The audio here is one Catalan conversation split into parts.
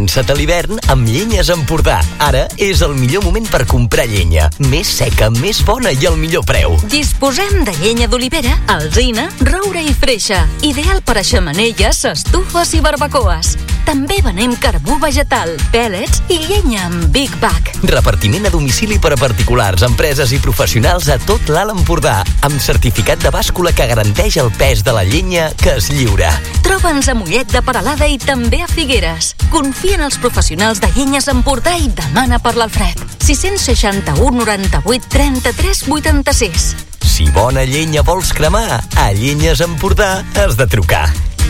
Avança't a l'hivern amb Llenyes Empordà. Ara és el millor moment per comprar llenya. Més seca, més bona i al millor preu. Disposem de llenya d'olivera, alzina, roure i freixa. Ideal per a xemeneies, estufes i barbacoes. També venem carbó vegetal, pèl·lets i llenya amb Big Bag. Repartiment a domicili per a particulars, empreses i professionals a tot l'Alt Empordà, amb certificat de bàscula que garanteix el pes de la llenya que es lliura. Troba'ns a Mollet de Peralada i també a Figueres. Confia en els professionals de Llenyes Empordà i demana per l'Alfred. 661 98 33 86. Si bona llenya vols cremar, a Llenyes Empordà has de trucar.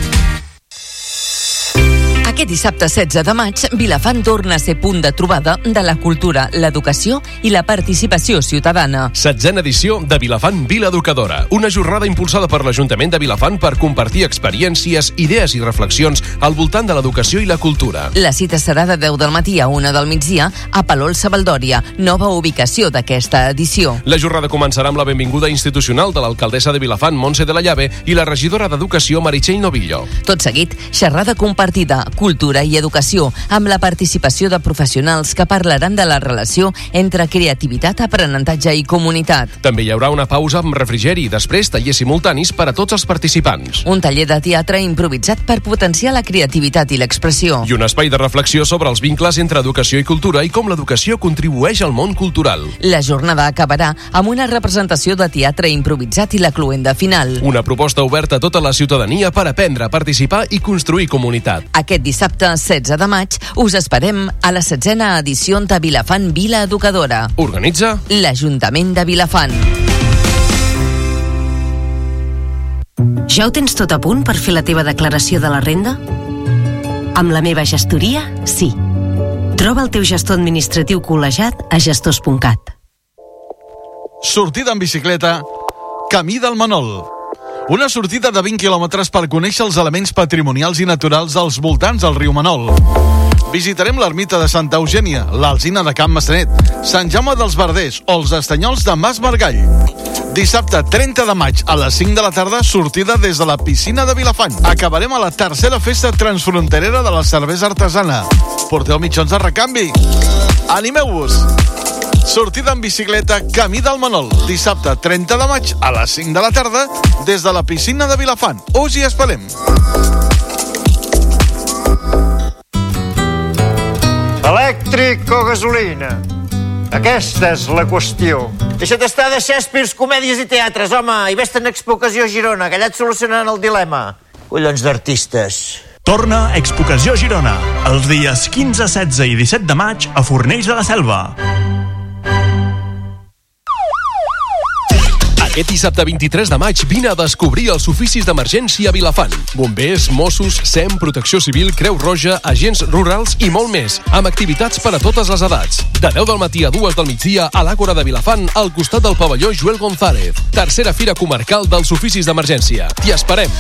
Aquest dissabte 16 de maig, Vilafant torna a ser punt de trobada de la cultura, l'educació i la participació ciutadana. 16a edició de Vilafant Vila Educadora, una jornada impulsada per l'Ajuntament de Vilafant per compartir experiències, idees i reflexions al voltant de l'educació i la cultura. La cita serà de 10 del matí a 1 del migdia a Palol Savaldòria, nova ubicació d'aquesta edició. La jornada començarà amb la benvinguda institucional de l'alcaldessa de Vilafant, Montse de la Llave, i la regidora d'Educació, Meritxell Novillo. Tot seguit, xerrada compartida, cultura i educació, amb la participació de professionals que parlaran de la relació entre creativitat, aprenentatge i comunitat. També hi haurà una pausa amb refrigeri i després tallers simultanis per a tots els participants. Un taller de teatre improvisat per potenciar la creativitat i l'expressió. I un espai de reflexió sobre els vincles entre educació i cultura i com l'educació contribueix al món cultural. La jornada acabarà amb una representació de teatre improvisat i la cloenda final. Una proposta oberta a tota la ciutadania per aprendre, participar i construir comunitat. Aquest dissabte 16 de maig us esperem a la 16a edició de Vilafant Vila Educadora. Organitza l'Ajuntament de Vilafant. Ja ho tens tot a punt per fer la teva declaració de la renda? Amb la meva gestoria, sí. Troba el teu gestor administratiu col·legiat a gestors.cat. Sortida en bicicleta, Camí del Manol. Una sortida de 20 quilòmetres per conèixer els elements patrimonials i naturals dels voltants del riu Manol. Visitarem l'ermita de Santa Eugènia, l'Alzina de Can Maçanet, Sant Jaume dels Verders o els estanyols de Mas Margall. Dissabte 30 de maig a les 5 de la tarda, sortida des de la piscina de Vilafant. Acabarem a la tercera festa transfronterera de la cervesa artesana. Porteu mitjons de recanvi. Animeu-vos! Sortida en bicicleta Camí del Manol, dissabte 30 de maig a les 5 de la tarda des de la piscina de Vilafant. Us hi esperem. Elèctric o gasolina? Aquesta és la qüestió. Deixa't estar de Shakespeare, comèdies i teatres, home, i vés-te en Expo Ocasió Girona, que allà et solucionaran el dilema. Collons d'artistes. Torna Expo Ocasió Girona, els dies 15, 16 i 17 de maig a Fornells de la Selva. Aquest dissabte 23 de maig vine a descobrir els oficis d'emergència a Vilafant. Bombers, Mossos, SEM, Protecció Civil, Creu Roja, agents rurals i molt més, amb activitats per a totes les edats. De 10 del matí a 2 del migdia a l'Àgora de Vilafant, al costat del pavelló Joel González. Tercera fira comarcal dels oficis d'emergència. T'hi esperem!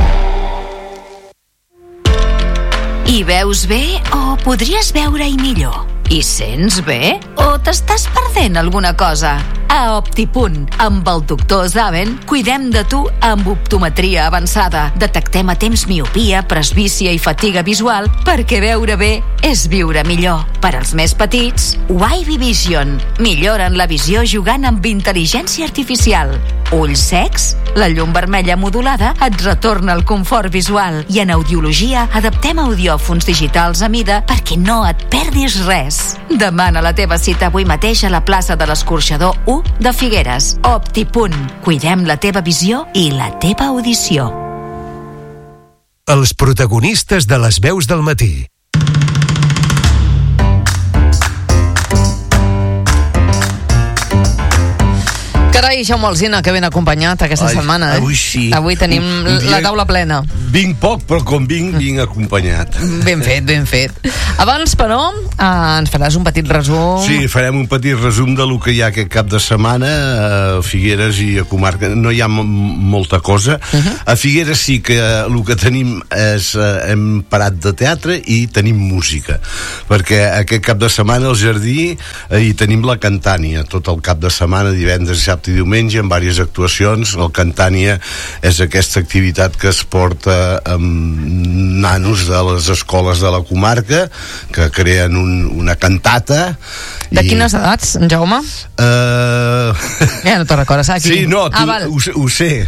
I veus bé o podries veure-hi millor? I sents bé? O t'estàs perdent alguna cosa? A Optipunt, amb el doctor Zaven, cuidem de tu amb optometria avançada. Detectem a temps miopia, presbícia i fatiga visual perquè veure bé és viure millor. Per als més petits, Wavy Vision. Milloren la visió jugant amb intel·ligència artificial. Ulls secs? La llum vermella modulada et retorna el confort visual. I en audiologia adaptem audiòfons digitals a mida perquè no et perdis res. Demana la teva cita avui mateix a la plaça de l'Escorxador 1 de Figueres. Optipunt. Cuidem la teva visió i la teva audició. Els protagonistes de les veus del matí. Carai, Jaume Alsina, que ben acompanyat aquesta setmana, eh? Avui sí. Avui tenim la taula plena. Vinc poc, però com vinc acompanyat. Ben fet, ben fet. Abans, però, ens faràs un petit resum. Sí, farem un petit resum de lo que hi ha aquest cap de setmana a Figueres i a comarca. No hi ha molta cosa. A Figueres sí que el que tenim és hem parat de teatre i tenim música, perquè aquest cap de setmana al Jardí hi tenim la Cantània, tot el cap de setmana, divendres, dissabte dissabte i diumenge amb diverses actuacions. El Cantània és aquesta activitat que es porta amb nanos de les escoles de la comarca, que creen una cantata. De quines edats, Jaume? Ja no te'n recordes, aquí. Sí, no, ho sé,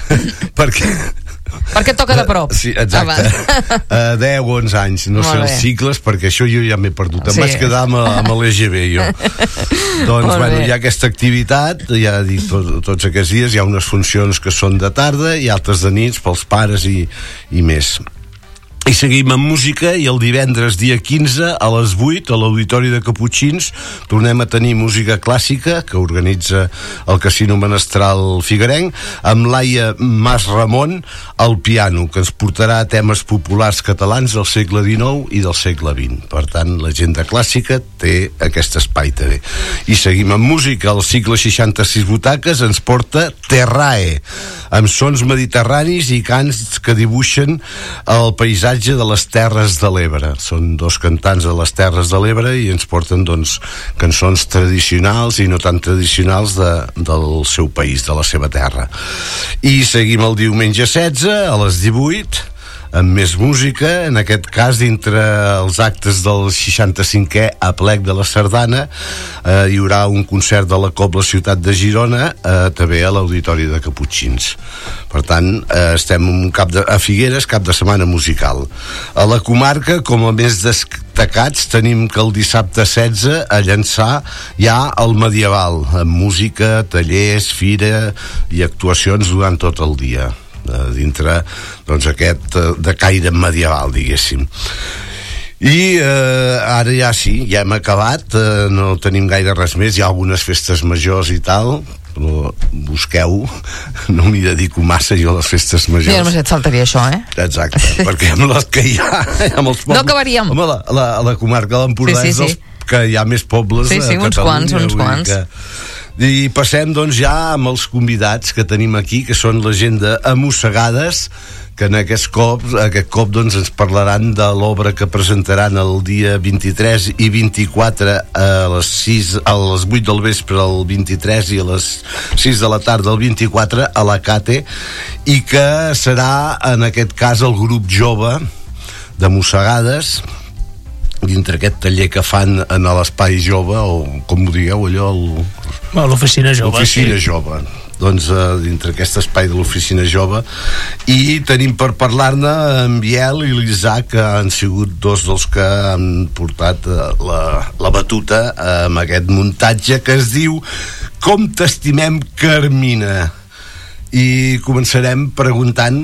perquè toca de prop. Sí, exacte. 10 o 11 anys, no sé els cicles, perquè això jo ja m'he perdut. Em vaig quedar amb l'EGB, jo. Doncs, bueno, hi ha aquesta activitat, ja dic, tots aquests dies hi ha unes funcions que són de tarda i altres de nits pels pares i més. I seguim amb música, i el divendres dia 15 a les 8 a l'Auditori de Caputxins tornem a tenir música clàssica que organitza el Casino Menestral Figuerenc, amb Laia Mas Ramon al piano, que ens portarà temes populars catalans del segle XIX i del segle XX. Per tant, l'agenda clàssica té aquest espai també. I seguim amb música. El cicle 66 butaques ens porta Terrae, amb sons mediterranis i cants que dibuixen el paisatge de les Terres de l'Ebre. Són dos cantants de les Terres de l'Ebre i ens porten, doncs, cançons tradicionals i no tan tradicionals del seu país, de la seva terra. I seguim el diumenge 16 a les 18 amb més música, en aquest cas dintre els actes del 65è aplec de la Sardana. Hi haurà un concert de la Cobla Ciutat de Girona, també a l'Auditori de Caputxins. Per tant, estem a Figueres, cap de setmana musical. A la comarca, com a més destacats, tenim que el dissabte 16 a Llançà hi ha el Medieval, amb música, tallers, fira i actuacions durant tot el dia, dintre, doncs, aquest de caire medieval, diguéssim. I ara ja sí, ja hem acabat, no tenim gaire res més. Hi ha algunes festes majors i tal, però busqueu, no m'hi dedico massa jo a les festes majors. Jo només et faltaria això, Exacte, perquè amb les que hi ha amb els pobles, no acabaríem. Home, la comarca de l'Empordà és dels que hi ha més pobles a Catalunya. Uns quants. I passem, doncs, ja amb els convidats que tenim aquí, que són la gent d'Amossegades, que en aquest cop doncs, ens parlaran de l'obra que presentaran el dia 23 i 24 a les 8 del vespre el 23 i a les 6 de la tarda el 24 a la Cate, i que serà, en aquest cas, el grup jove d'Amossegades, dintre aquest taller que fan en l'espai jove, o com ho digueu allò, l'oficina jove. L'oficina jove. Doncs dintre aquest espai de l'oficina jove. I tenim per parlar-ne en Biel i l'Isaac, que han sigut dos dels que han portat la batuta amb aquest muntatge que es diu Com t'estimem, Carmina. I començarem preguntant,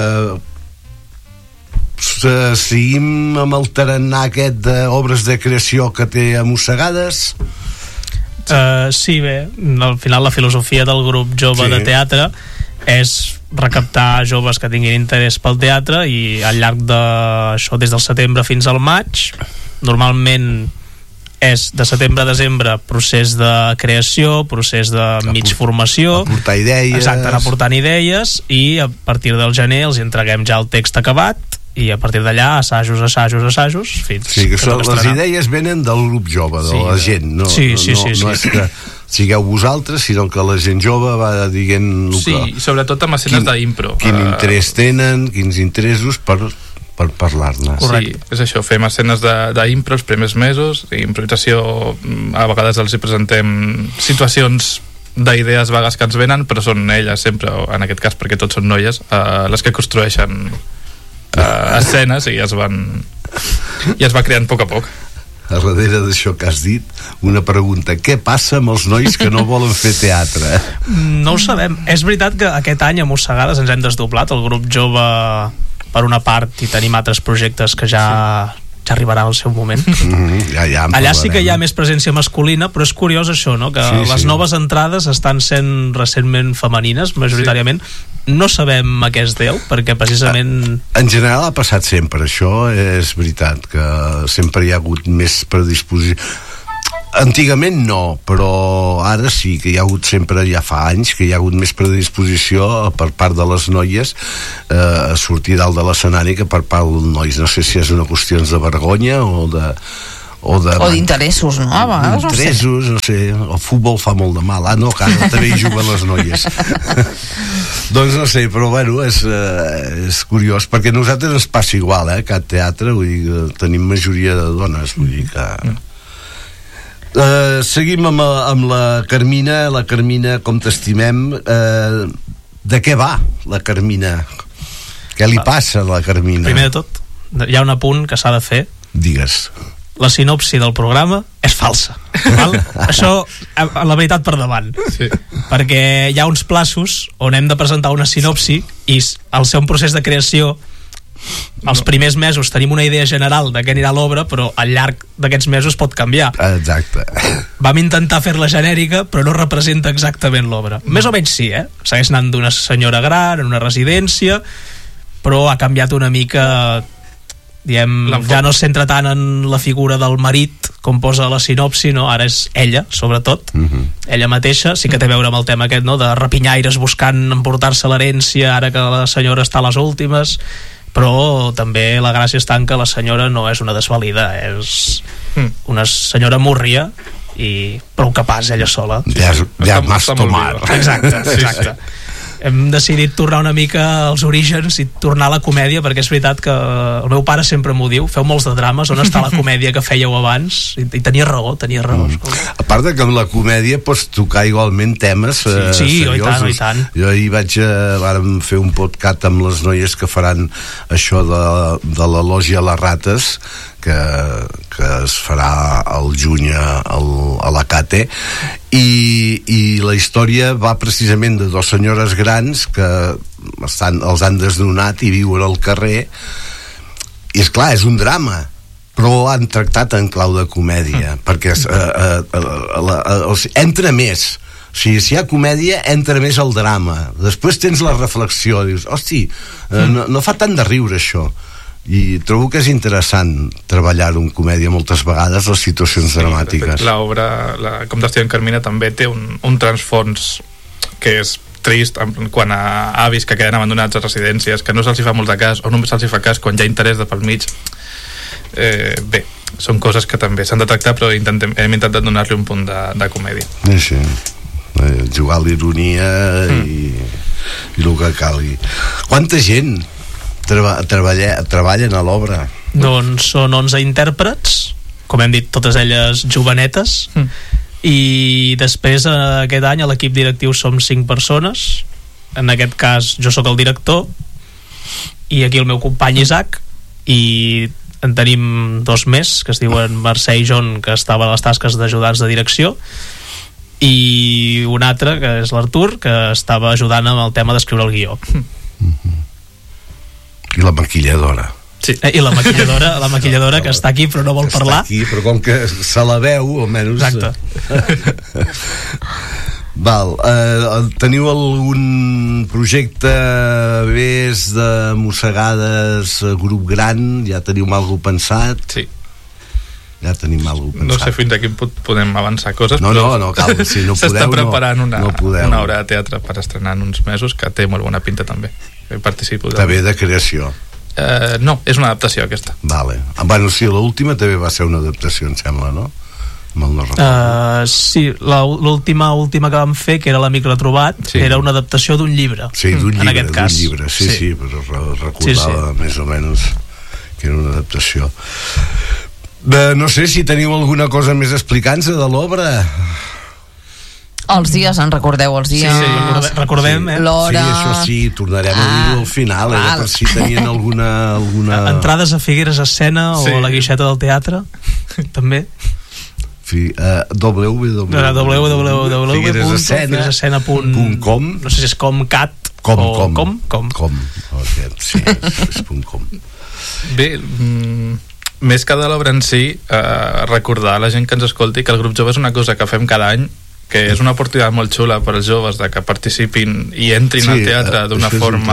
seguim amb el tarannà aquest d'obres de creació que té Amossegades? Sí, bé, al final la filosofia del grup jove de teatre és recaptar joves que tinguin interès pel teatre, i al llarg d'això, des del setembre fins al maig, normalment és de setembre a desembre procés de creació, procés de mig formació, aportar idees. Exacte, anar aportant idees, i a partir del gener els entreguem ja el text acabat, i a partir d'allà assajos fins sí, que les idees venen del grup jove, de la gent, no és que sigueu vosaltres, sinó que la gent jove va dient i sobretot amb escenes d'impro, quin interès tenen, quins interessos per parlar-ne. Sí, és això, fem escenes d'impro els primers mesos, improvisació, a vegades els hi presentem situacions d'idees vagues que ens venen, però són elles sempre, en aquest cas perquè tots són noies, les que construeixen escenes, i es va creant a poc a poc. A darrere d'això que has dit, una pregunta: què passa amb els nois que no volen fer teatre? No ho sabem. És veritat que aquest any a Mossegades ens hem desdoblat, el grup jove per una part, i tenim altres projectes que ja arribarà al seu moment. Allà sí que hi ha més presència masculina, però és curiós això, no? Que les noves entrades estan sent recentment femenines, majoritàriament. No sabem a què es deu, perquè precisament... En general ha passat sempre això, és veritat, que sempre hi ha hagut més predisposició. Antigament no, però ara sí que hi ha hagut sempre, ja fa anys, que hi ha hagut més predisposició per part de les noies a sortir dalt de l'escenari que per part dels nois. No sé si és una qüestió de vergonya o O d'interessos, no? A vegades, interessos, no sé, el futbol fa molt de mal. No, que ara també hi juguen les noies. Doncs no sé, però bueno, és curiós, perquè a nosaltres ens passa igual, Cat Teatre, vull dir, tenim majoria de dones, vull dir que... Seguim amb la Carmina, com t'estimem. De què va la Carmina? Què li passa a la Carmina? Primer de tot, hi ha un apunt que s'ha de fer. Digues. La sinopsi del programa és falsa, val? Això, la veritat per davant, sí. Perquè hi ha uns plaços on hem de presentar una sinopsi i al ser un procés de creació els primers mesos tenim una idea general de què anirà l'obra, però al llarg d'aquests mesos pot canviar. Exacte. Vam intentar fer-la genèrica, però no representa exactament l'obra. Més o menys sí, segueix anant d'una senyora gran en una residència, però ha canviat una mica... ja no es centra tant en la figura del marit com posa la sinopsi, no? Ara és ella, sobretot, ella mateixa. Sí que té a veure amb el tema aquest, no? De rapinyaires buscant emportar-se l'herència ara que la senyora està a les últimes, però també la gràcia està en que la senyora no és una desvalida, és una senyora múrria i prou capaç ella sola. Ja m'has tomar. Exacte. Hem decidit tornar una mica als orígens i tornar a la comèdia, perquè és veritat que el meu pare sempre m'ho diu, feu molts de drames, on està la comèdia que fèieu abans? I tenia raó. A part de que amb la comèdia pots tocar igualment temes seriosos. I tant. Jo ahir vàrem fer un podcast amb les noies que faran això de la lògia a les rates, que es farà al juny a la Cate, i la història va precisament de dues senyores grans que els han desnonat i viuen al carrer, i és clar, és un drama, però han tractat en clau de comèdia, perquè entra més. O sigui, si hi ha comèdia, entra més el drama. Després tens la reflexió, dius, hosti, no fa tant de riure això. I trobo que és interessant treballar en comèdia moltes vegades les situacions dramàtiques. L'obra, com d'Estiu en Carmina, també té un transfons que és trist quan a avis que queden abandonats a residències, que no se'ls fa molt de cas o només se'ls fa cas quan hi ha interès de pel mig. Bé, són coses que també s'han de tractar, però hem intentat donar-li un punt de comèdia. Sí. Jugar a l'ironia i el que calgui. Quanta gent treballen a l'obra? Doncs són 11 intèrprets, com hem dit, totes elles jovenetes, i després aquest any a l'equip directiu som 5 persones. En aquest cas jo sóc el director i aquí el meu company Isaac, i en tenim 2 més que es diuen Mercè i John, que estava a les tasques d'ajudants de direcció, i un altre que és l'Artur, que estava ajudant amb el tema d'escriure el guió. I la maquilladora. Sí, i la maquilladora que està aquí però no vol parlar. Està aquí, però com que se la veu, almenys... Exacte. Val, teniu algun projecte més de mossegades, grup gran? Ja teniu alguna cosa pensat? Sí. Ja tenim alguna cosa pensat. No sé fins a quin punt podem avançar coses, no cal, si no podeu, s'està preparant una podeu. obra de teatre per estrenar en uns mesos que té molt bona pinta també. Participo també de creació. No, és una adaptació aquesta. Vale. Bueno, sí, l'última també va ser una adaptació, em sembla, no? Sí, l'última que vam fer, que era l'Amic Retrobat, era una adaptació d'un llibre. Sí, d'un llibre, en aquest cas. Sí, però recordava més o menys que era una adaptació. No sé si teniu alguna cosa més explicant-se de l'obra. Els dies, en recordeu els dies? Sí, recordem, l'hora... Sí, això sí, tornarem a dir-ho al final, per si tenien alguna... Entrades a Figueres Escena o a la Guixeta del Teatre, també. www.figueresescena.com. No sé si és comcat o com. Sí, és .com. Bé, més que de l'obra en si, recordar a la gent que ens escolti que el grup jove és una cosa que fem cada any, que és una oportunitat molt xula per als joves de que participin i entrin al teatre d'una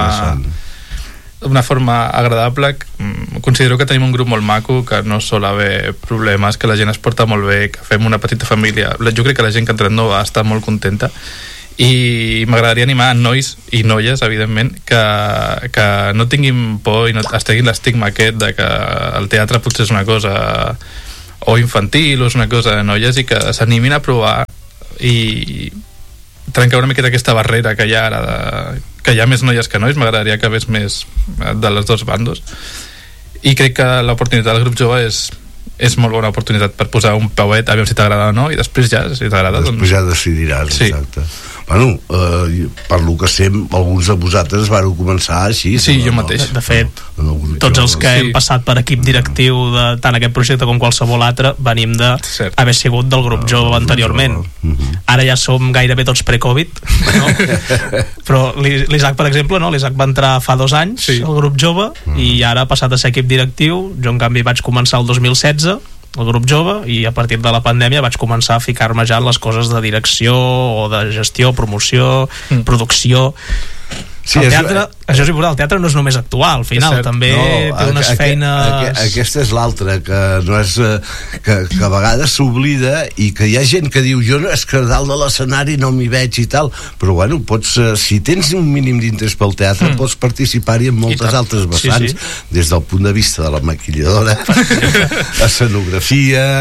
forma agradable. Considero que tenim un grup molt maco, que no sol haver problemes, que la gent es porta molt bé, que fem una petita família. Jo crec que la gent que ha entrat nova està molt contenta, i m'agradaria animar nois i noies, evidentment, que no tinguin por i no es treguin l'estigma aquest de que el teatre potser és una cosa o infantil, o és una cosa de noies, i que s'animin a provar i trencar una miqueta aquesta barrera que hi ha ara que hi ha més noies que nois. M'agradaria que ves més de les dos bandos, i crec que l'oportunitat del grup jove és molt bona oportunitat per posar un pauet, a veure si t'agrada o no, i després ja, si t'agrada, després ja decidiràs, sí. Exacte. Bueno, per lo que sé, alguns de vosaltres vareu començar així. Sí, jo mateix. De fet, tots els que hem passat per equip directiu de tant aquest projecte com qualsevol altre venim d'haver sigut del grup jove anteriorment. Ara ja som gairebé tots pre-Covid, no? Però l'Isaac, per exemple, no? L'Isaac va entrar fa 2 anys al grup jove i ara ha passat a ser equip directiu. Jo, en canvi, vaig començar el 2016 el grup jove, i a partir de la pandèmia vaig començar a ficar-me ja en les coses de direcció o de gestió, promoció, producció. Sí, el teatre, això és important, el teatre no és només actuar, al final també té unes feines... Aquesta és l'altra, que no és que a vegades s'oblida, i que hi ha gent que diu, jo no, és que dalt de l'escenari no m'hi veig i tal, però bueno, pots, si tens un mínim d'interès pel teatre, pots participar-hi en moltes altres vessants, des del punt de vista de la maquilladora, escenografia,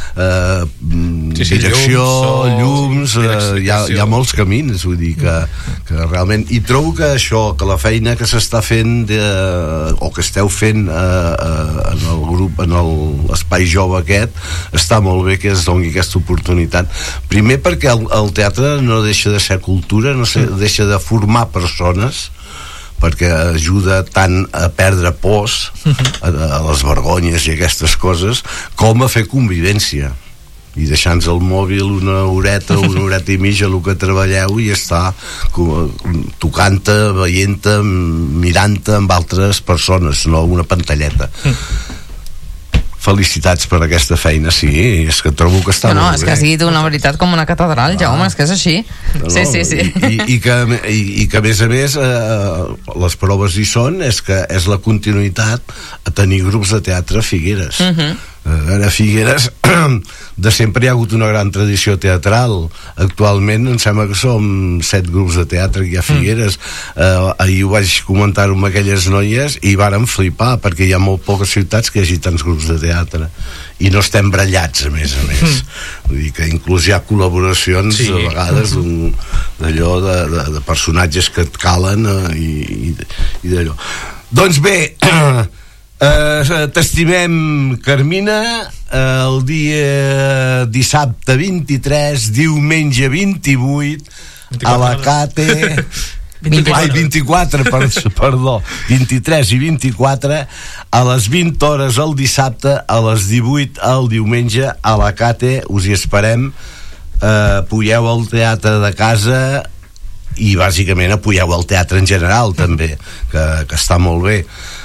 direcció, llums, hi ha molts camins, vull dir que realment, i trobo que això, que la feina que s'està fent o que esteu fent en el grup, en l'espai jove aquest, està molt bé que es doni aquesta oportunitat. Primer perquè el teatre no deixa de ser cultura, no deixa de formar persones, perquè ajuda tant a perdre pors a les vergonyes i aquestes coses, com a fer convivència, i deixant-nos el mòbil una horeta i mitja el que treballeu, i està tocant-te, veient-te, mirant-te amb altres persones, no una pantalleta. Felicitats per aquesta feina, sí, és que trobo que està molt bé. És que has dit una veritat com una catedral, Jaume, és que és així. Sí. I que a més les proves hi són, és que és la continuïtat a tenir grups de teatre a Figueres. A Figueres de sempre hi ha hagut una gran tradició teatral. Actualment em sembla que som 7 grups de teatre que hi ha a Figueres. Ahir ho vaig comentar amb aquelles noies i vàrem flipar, perquè hi ha molt poques ciutats que hi hagi tants grups de teatre, i no estem brallats, a més. Vull dir que inclús hi ha col·laboracions a vegades d'allò de personatges que et calen i d'allò. Doncs bé, t'estimem, Carmina. El dia dissabte 23, diumenge 28 a la Cate 24, perdó, 23 i 24, a les 20 hores el dissabte, a les 18 el diumenge a la Cate. Us hi esperem. Apoyeu el teatre de casa i bàsicament apoyeu el teatre en general també, que està molt bé.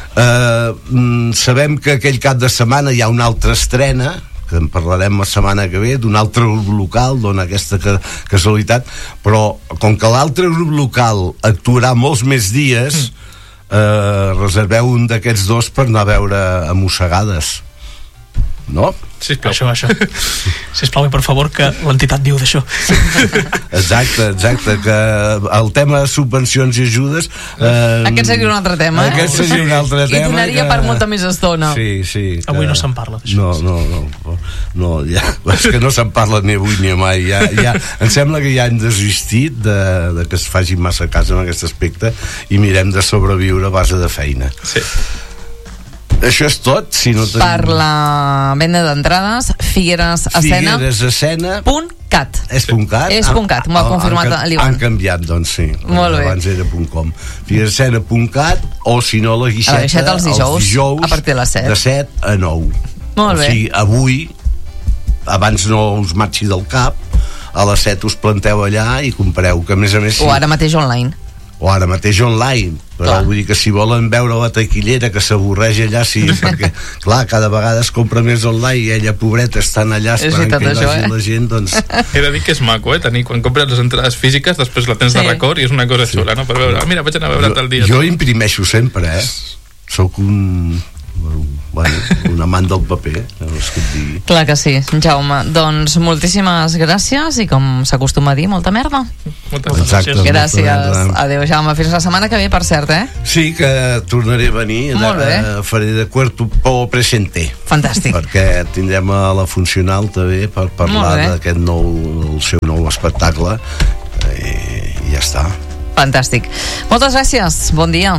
Sabem que aquell cap de setmana hi ha una altra estrena, que en parlarem la setmana que ve, d'un altre grup local, dona aquesta casualitat, però com que l'altre grup local actuarà molts més dies, reserveu un d'aquests dos per anar a veure a Mossegades, no? Sisplau. Això. Sisplau, i per favor, que l'entitat viu d'això. Exacte, que el tema de subvencions i ajudes... Aquest seria un altre tema, I donaria per molta més estona. Sí. Avui no se'n parla d'això. No, ja, és que no se'n parla ni avui ni mai. Ja, em sembla que ja hem desistit de que es faci massa cas en aquest aspecte, i mirem de sobreviure a base de feina. Sí. Això és tot, si no tenim... Per la venda d'entrades, figueresescena.cat. És .cat? És .cat, m'ho ha confirmat l'Ivan. Han canviat, doncs sí. Molt bé. Abans era .com. Figuerescena.cat, o si no la guixeta els dijous a partir de les 7. De 7 a 9. Molt bé. O sigui, avui, abans no us marxi del cap, a les 7 us planteu allà i compreu, que a més... O ara mateix online. Però vull dir que si volen veure la taquillera que s'avorreix allà, sí, perquè clar, cada vegada es compra més online i ella, pobreta, estan allà esperant que hi vagi la gent, doncs... He de dir que és maco, tenir, quan compres les entrades físiques, després la tens de record, i és una cosa xula, no? Per veure, mira, vaig anar a veure tal dia. Jo imprimeixo sempre, soc un l'amant del paper, és que et digui. Clar que sí, Jaume. Doncs moltíssimes gràcies i, com s'acostuma a dir, molta merda. Moltes gràcies. Gràcies. Adéu, Jaume. Fins la setmana que ve, per cert, Sí, que tornaré a venir. Molt bé. Faré de cuerpo presente. Fantàstic. Perquè tindrem a la Funcional també per parlar d'aquest el seu nou espectacle i ja està. Fantàstic. Moltes gràcies. Bon dia.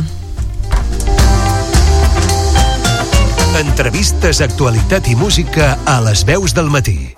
Entrevistes, actualitat i música a Les Veus del Matí.